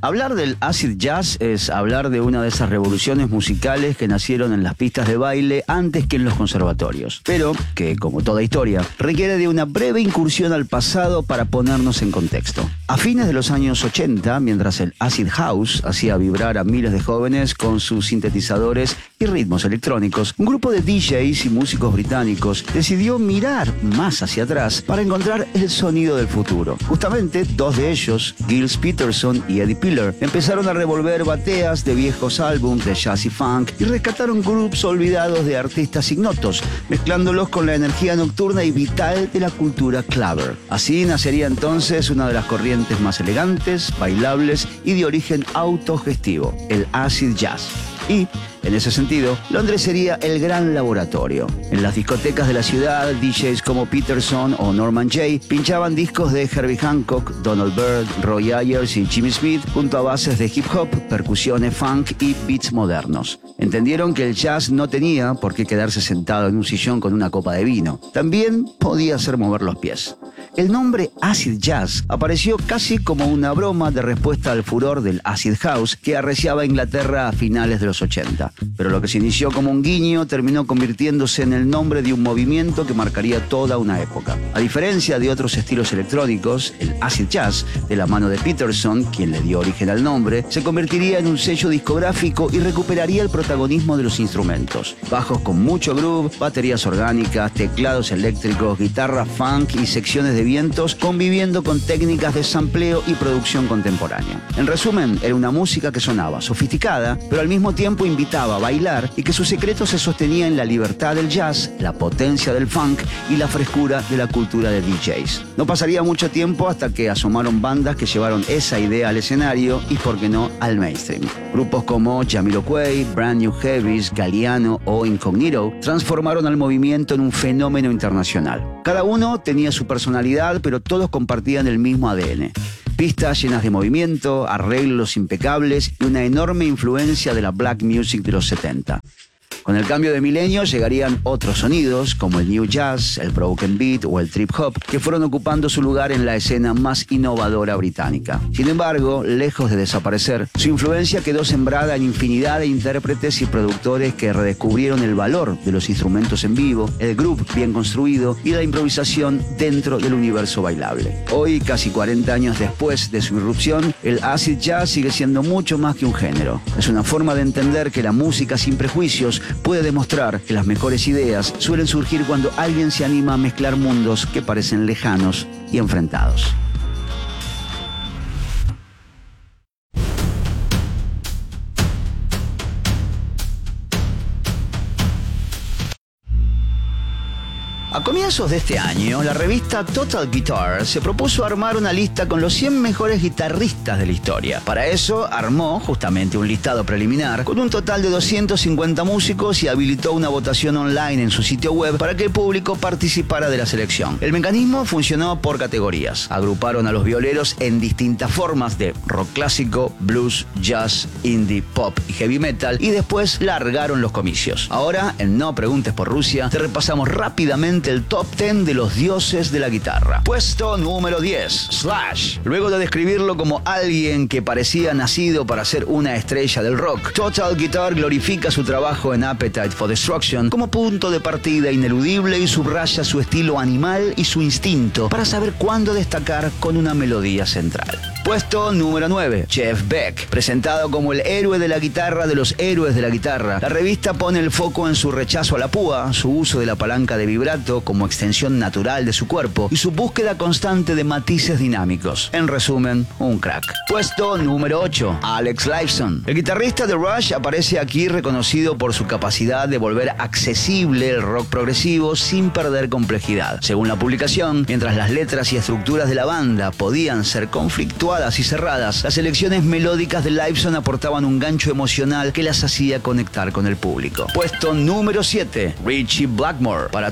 Hablar del acid jazz es hablar de una de esas revoluciones musicales que nacieron en las pistas de baile antes que en los conservatorios, pero que, como toda historia, requiere de una breve incursión al pasado para ponernos en contexto. A fines de los años 80, mientras el acid house hacía vibrar a miles de jóvenes con sus sintetizadores y ritmos electrónicos, un grupo de DJs y músicos británicos decidió mirar más hacia atrás para encontrar el sonido del futuro. Justamente, dos de ellos, Gilles Peterson y Eddie Piller, empezaron a revolver bateas de viejos álbumes de jazz y funk y rescataron grooves olvidados de artistas ignotos, mezclándolos con la energía nocturna y vital de la cultura clubber. Así nacería entonces una de las corrientes más elegantes, bailables y de origen autogestivo, el acid jazz. Y, en ese sentido, Londres sería el gran laboratorio. En las discotecas de la ciudad, DJs como Peterson o Norman Jay pinchaban discos de Herbie Hancock, Donald Byrd, Roy Ayers y Jimmy Smith junto a bases de hip hop, percusiones funk y beats modernos. Entendieron que el jazz no tenía por qué quedarse sentado en un sillón con una copa de vino. También podía hacer mover los pies. El nombre acid jazz apareció casi como una broma de respuesta al furor del acid house que arreciaba Inglaterra a finales de los 80. Pero lo que se inició como un guiño terminó convirtiéndose en el nombre de un movimiento que marcaría toda una época. A diferencia de otros estilos electrónicos, el acid jazz, de la mano de Peterson, quien le dio origen al nombre, se convertiría en un sello discográfico y recuperaría el protagonismo de los instrumentos. Bajos con mucho groove, baterías orgánicas, teclados eléctricos, guitarra funk y secciones de vientos conviviendo con técnicas de sampleo y producción contemporánea. En resumen, era una música que sonaba sofisticada, pero al mismo tiempo invitaba a bailar y que su secreto se sostenía en la libertad del jazz, la potencia del funk y la frescura de la cultura de DJs. No pasaría mucho tiempo hasta que asomaron bandas que llevaron esa idea al escenario y, por qué no, al mainstream. Grupos como Jamiroquai, Brand New Heavies, Galliano o Incognito transformaron al movimiento en un fenómeno internacional. Cada uno tenía su personalidad, pero todos compartían el mismo ADN. Pistas llenas de movimiento, arreglos impecables y una enorme influencia de la black music de los 70. Con el cambio de milenio llegarían otros sonidos como el new jazz, el broken beat o el trip hop que fueron ocupando su lugar en la escena más innovadora británica. Sin embargo, lejos de desaparecer, su influencia quedó sembrada en infinidad de intérpretes y productores que redescubrieron el valor de los instrumentos en vivo, el groove bien construido y la improvisación dentro del universo bailable. Hoy, casi 40 años después de su irrupción, el acid jazz sigue siendo mucho más que un género. Es una forma de entender que la música sin prejuicios puede demostrar que las mejores ideas suelen surgir cuando alguien se anima a mezclar mundos que parecen lejanos y enfrentados. A comienzos de este año, la revista Total Guitar se propuso armar una lista con los 100 mejores guitarristas de la historia. Para eso, armó justamente un listado preliminar con un total de 250 músicos y habilitó una votación online en su sitio web para que el público participara de la selección. El mecanismo funcionó por categorías. Agruparon a los violeros en distintas formas de rock clásico, blues, jazz, indie, pop y heavy metal y después largaron los comicios. Ahora, en No Preguntes por Rusia, te repasamos rápidamente el top 10 de los dioses de la guitarra. Puesto número 10, Slash. Luego de describirlo como alguien que parecía nacido para ser una estrella del rock, Total Guitar glorifica su trabajo en Appetite for Destruction como punto de partida ineludible y subraya su estilo animal y su instinto para saber cuándo destacar con una melodía central. Puesto número 9, Jeff Beck. Presentado como el héroe de la guitarra de los héroes de la guitarra, la revista pone el foco en su rechazo a la púa, su uso de la palanca de vibrato como extensión natural de su cuerpo y su búsqueda constante de matices dinámicos. En resumen, un crack. Puesto número 8, Alex Lifeson. El guitarrista de Rush aparece aquí reconocido por su capacidad de volver accesible el rock progresivo sin perder complejidad. Según la publicación, mientras las letras y estructuras de la banda podían ser conflictuadas y cerradas, las elecciones melódicas de Lifeson aportaban un gancho emocional que las hacía conectar con el público. Puesto número 7, Ritchie Blackmore. Para Total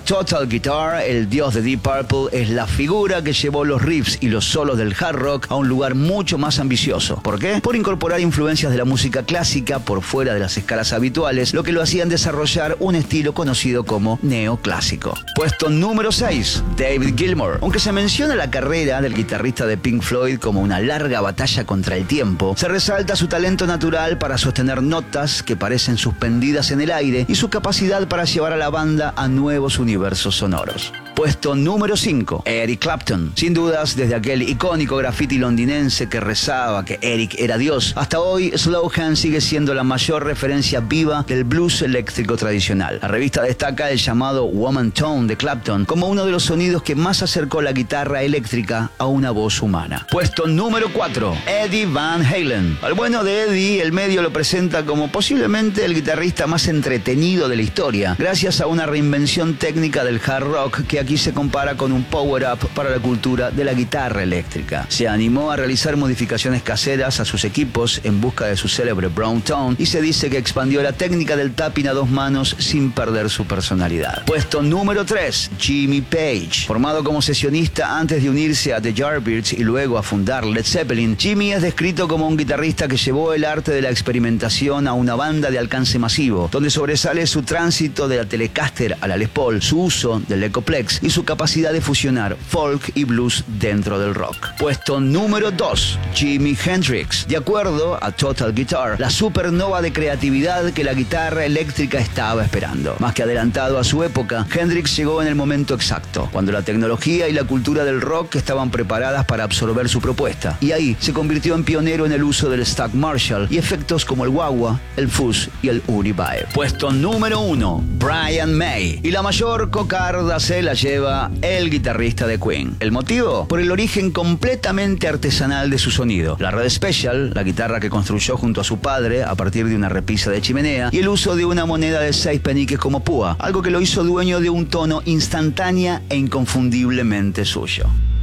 Guitar, el dios de Deep Purple, es la figura que llevó los riffs y los solos del hard rock a un lugar mucho más ambicioso. ¿Por qué? Por incorporar influencias de la música clásica por fuera de las escalas habituales, lo que lo hacían desarrollar un estilo conocido como neoclásico. Puesto número 6, David Gilmour. Aunque se menciona la carrera del guitarrista de Pink Floyd como una larga batalla contra el tiempo, se resalta su talento natural para sostener notas que parecen suspendidas en el aire y su capacidad para llevar a la banda a nuevos universos sonoros. Puesto número 5, Eric Clapton. Sin dudas, desde aquel icónico graffiti londinense que rezaba que Eric era Dios, hasta hoy Slow Hand sigue siendo la mayor referencia viva del blues eléctrico tradicional. La revista destaca el llamado Woman Tone de Clapton como uno de los sonidos que más acercó la guitarra eléctrica a una voz humana. Puesto número 4, Eddie Van Halen. Al bueno de Eddie, el medio lo presenta como posiblemente el guitarrista más entretenido de la historia, gracias a una reinvención técnica del hard rock que aquí se compara con un power-up para la cultura de la guitarra eléctrica. Se animó a realizar modificaciones caseras a sus equipos en busca de su célebre Brown Tone y se dice que expandió la técnica del tapping a dos manos sin perder su personalidad. Puesto número 3, Jimmy Page. Formado como sesionista antes de unirse a The Yardbirds y luego a fundar Led Zeppelin, Jimmy es descrito como un guitarrista que llevó el arte de la experimentación a una banda de alcance masivo, donde sobresale su tránsito de la Telecaster a la Les Paul, su uso del Echoplex y su capacidad de fusionar folk y blues dentro del rock. Puesto número 2, Jimi Hendrix. De acuerdo a Total Guitar, la supernova de creatividad que la guitarra eléctrica estaba esperando. Más que adelantado a su época, Hendrix llegó en el momento exacto, cuando la tecnología y la cultura del rock estaban preparadas para absorber su propuesta. Y ahí se convirtió en pionero en el uso del Stack Marshall y efectos como el wah-wah, el fuzz y el Uri-Vibe. Puesto número 1, Brian May. Y la mayor cocarda se la lleva el guitarrista de Queen. ¿El motivo? Por el origen completamente artesanal de su sonido. La Red Special, la guitarra que construyó junto a su padre a partir de una repisa de chimenea, y el uso de una moneda de 6 peniques como púa, algo que lo hizo dueño de un tono instantánea e inconfundiblemente suyo.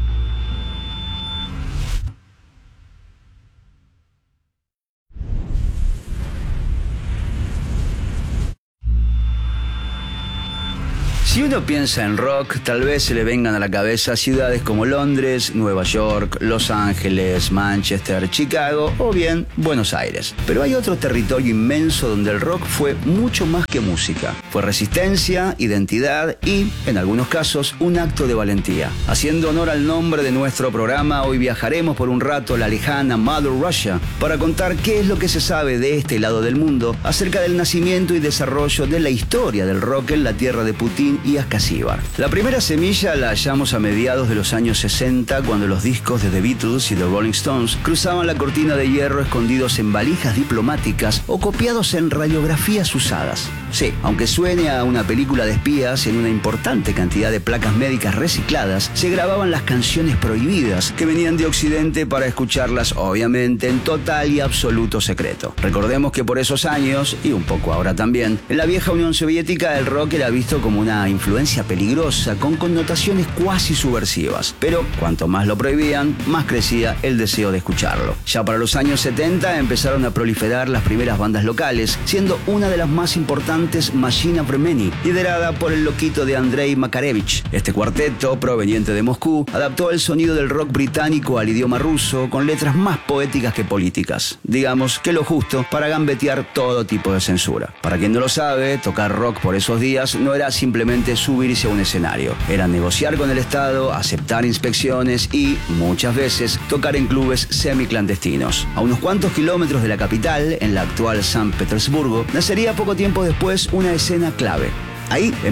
Si uno piensa en rock, tal vez se le vengan a la cabeza ciudades como Londres, Nueva York, Los Ángeles, Manchester, Chicago o bien Buenos Aires. Pero hay otro territorio inmenso donde el rock fue mucho más que música. Fue resistencia, identidad y, en algunos casos, un acto de valentía. Haciendo honor al nombre de nuestro programa, hoy viajaremos por un rato a la lejana Mother Russia para contar qué es lo que se sabe de este lado del mundo acerca del nacimiento y desarrollo de la historia del rock en la tierra de Putin y Askasibar. La primera semilla la hallamos a mediados de los años 60, cuando los discos de The Beatles y The Rolling Stones cruzaban la cortina de hierro escondidos en valijas diplomáticas o copiados en radiografías usadas. Sí, aunque suene a una película de espías, en una importante cantidad de placas médicas recicladas se grababan las canciones prohibidas que venían de Occidente para escucharlas, obviamente, en total y absoluto secreto. Recordemos que por esos años, y un poco ahora también, en la vieja Unión Soviética el rock era visto como una influencia peligrosa con connotaciones cuasi subversivas. Pero cuanto más lo prohibían, más crecía el deseo de escucharlo. Ya para los años 70 empezaron a proliferar las primeras bandas locales, siendo una de las más importantes Machina Vremeni, liderada por el loquito de Andrei Makarevich. Este cuarteto, proveniente de Moscú, adaptó el sonido del rock británico al idioma ruso con letras más poéticas que políticas. Digamos que lo justo para gambetear todo tipo de censura. Para quien no lo sabe, tocar rock por esos días no era simplemente subirse a un escenario. Era negociar con el Estado, aceptar inspecciones y, muchas veces, tocar en clubes semiclandestinos. A unos cuantos kilómetros de la capital, en la actual San Petersburgo, nacería poco tiempo después una escena clave. Ahí, en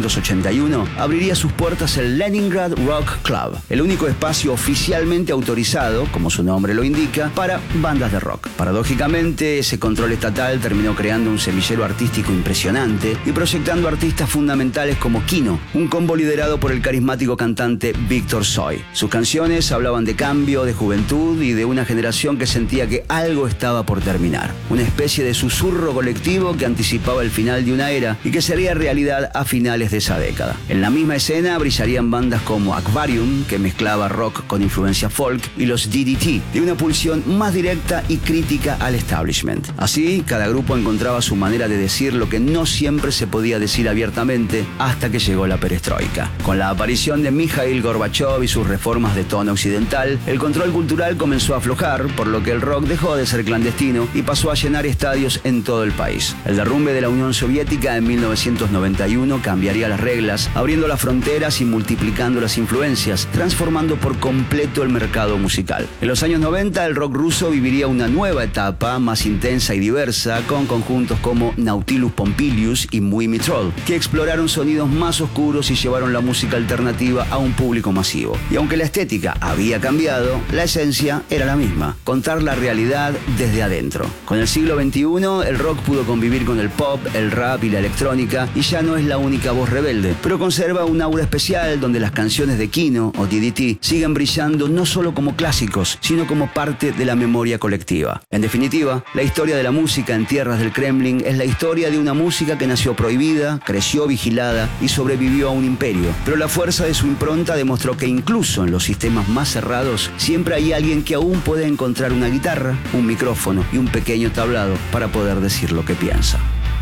1981, abriría sus puertas el Leningrad Rock Club, el único espacio oficialmente autorizado, como su nombre lo indica, para bandas de rock. Paradójicamente, ese control estatal terminó creando un semillero artístico impresionante y proyectando artistas fundamentales como Kino, un combo liderado por el carismático cantante Víctor Tsoi. Sus canciones hablaban de cambio, de juventud y de una generación que sentía que algo estaba por terminar. Una especie de susurro colectivo que anticipaba el final de una era y que sería realizado calidad a finales de esa década. En la misma escena brillarían bandas como Aquarium, que mezclaba rock con influencia folk, y los DDT, de una pulsión más directa y crítica al establishment. Así, cada grupo encontraba su manera de decir lo que no siempre se podía decir abiertamente hasta que llegó la perestroika. Con la aparición de Mikhail Gorbachev y sus reformas de tono occidental, el control cultural comenzó a aflojar, por lo que el rock dejó de ser clandestino y pasó a llenar estadios en todo el país. El derrumbe de la Unión Soviética en 1991 cambiaría las reglas, abriendo las fronteras y multiplicando las influencias, transformando por completo el mercado musical. En los años 90, el rock ruso viviría una nueva etapa más intensa y diversa, con conjuntos como Nautilus Pompilius y Muimi Troll, que exploraron sonidos más oscuros y llevaron la música alternativa a un público masivo. Y aunque la estética había cambiado, la esencia era la misma: contar la realidad desde adentro. Con el siglo XXI, el rock pudo convivir con el pop, el rap y la electrónica, y ya no es la única voz rebelde, pero conserva un aura especial donde las canciones de Kino o DDT siguen brillando no solo como clásicos, sino como parte de la memoria colectiva. En definitiva, la historia de la música en tierras del Kremlin es la historia de una música que nació prohibida, creció vigilada y sobrevivió a un imperio, pero la fuerza de su impronta demostró que incluso en los sistemas más cerrados siempre hay alguien que aún puede encontrar una guitarra, un micrófono y un pequeño tablado para poder decir lo que piensa.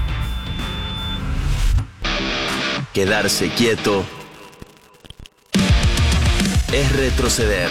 Quedarse quieto es retroceder.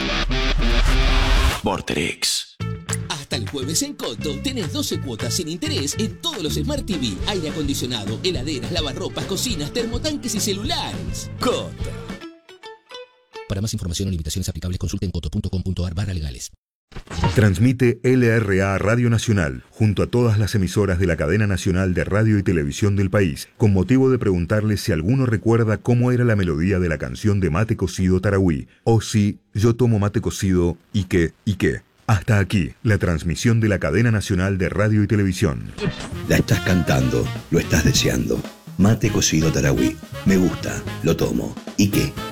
Vorterix. Hasta el jueves en Coto tenés 12 cuotas sin interés en todos los Smart TV, aire acondicionado, heladeras, lavarropas, cocinas, termotanques y celulares. Coto. Para más información o limitaciones aplicables, consulte en coto.com.ar/legales. Transmite LRA Radio Nacional, junto a todas las emisoras de la cadena nacional de radio y televisión del país, con motivo de preguntarle si alguno recuerda cómo era la melodía de la canción de Mate Cocido Tarahui, o si yo tomo mate cocido y qué. Hasta aquí, la transmisión de la cadena nacional de radio y televisión. La estás cantando, lo estás deseando. Mate Cocido Tarahui. Me gusta, lo tomo. ¿Y qué?